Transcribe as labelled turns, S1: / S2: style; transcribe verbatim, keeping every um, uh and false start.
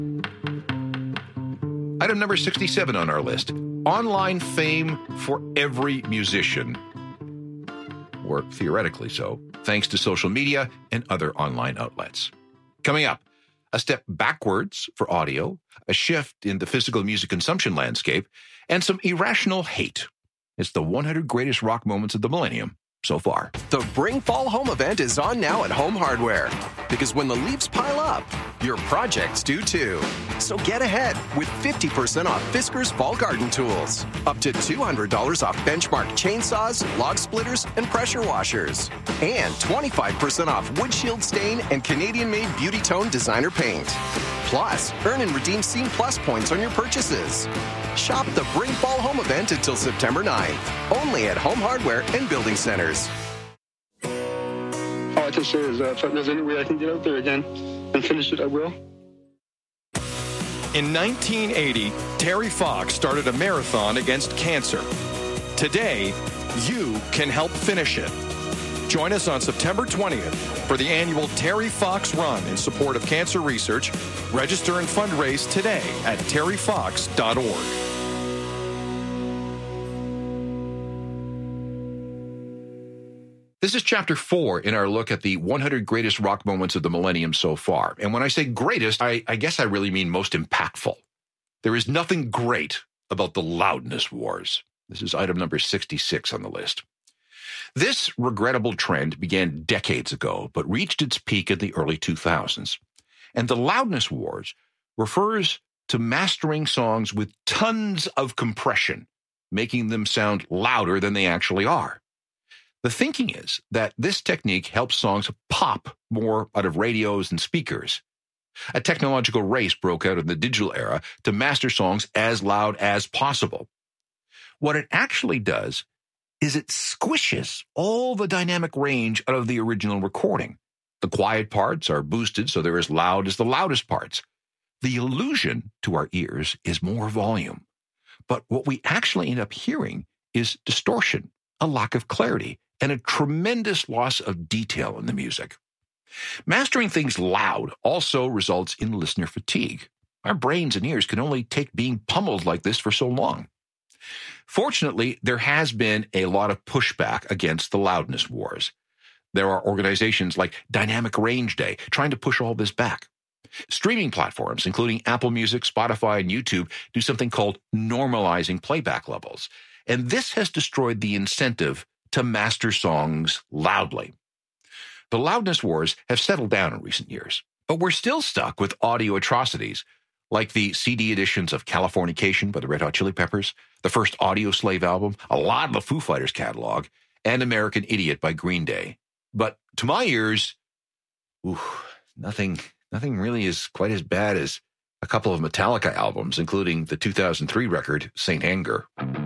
S1: Item number sixty-seven on our list. Online fame for every musician. Or theoretically so, thanks to social media and other online outlets. Coming up, a step backwards for audio, a shift in the physical music consumption landscape, and some irrational hate. It's the one hundred greatest rock moments of the millennium so far.
S2: The Bring Fall Home event is on now at Home Hardware. Because when the leaves pile up, your projects do too. So get ahead with fifty percent off Fiskars Fall Garden Tools. Up to two hundred dollars off Benchmark chainsaws, log splitters, and pressure washers. And twenty-five percent off Wood Shield Stain and Canadian-made Beauty Tone designer paint. Plus, earn and redeem Scene Plus points on your purchases. Shop the Bring Fall Home event until September ninth. Only at Home Hardware and Building Centers.
S3: All I can say is that if there's any way I can get out there again and finish it, I will.
S4: In nineteen eighty, Terry Fox started a marathon against cancer. Today, you can help finish it. Join us on September twentieth for the annual Terry Fox Run in support of cancer research. Register and fundraise today at terry fox dot org.
S1: This is chapter four in our look at the one hundred greatest rock moments of the millennium so far. And when I say greatest, I, I guess I really mean most impactful. There is nothing great about the loudness wars. This is item number sixty-six on the list. This regrettable trend began decades ago, but reached its peak in the early two thousands. And the loudness wars refers to mastering songs with tons of compression, making them sound louder than they actually are. The thinking is that this technique helps songs pop more out of radios and speakers. A technological race broke out in the digital era to master songs as loud as possible. What it actually does is it squishes all the dynamic range out of the original recording. The quiet parts are boosted so they're as loud as the loudest parts. The illusion to our ears is more volume. But what we actually end up hearing is distortion, a lack of clarity, and a tremendous loss of detail in the music. Mastering things loud also results in listener fatigue. Our brains and ears can only take being pummeled like this for so long. Fortunately, there has been a lot of pushback against the loudness wars. There are organizations like Dynamic Range Day trying to push all this back. Streaming platforms, including Apple Music, Spotify, and YouTube, do something called normalizing playback levels. And this has destroyed the incentive to master songs loudly. The loudness wars have settled down in recent years, but we're still stuck with audio atrocities like the C D editions of Californication by the Red Hot Chili Peppers, the first Audio Slave album, a lot of the Foo Fighters catalog, and American Idiot by Green Day. But to my ears, ooh, nothing, nothing really is quite as bad as a couple of Metallica albums, including the two thousand three record, Saint Anger.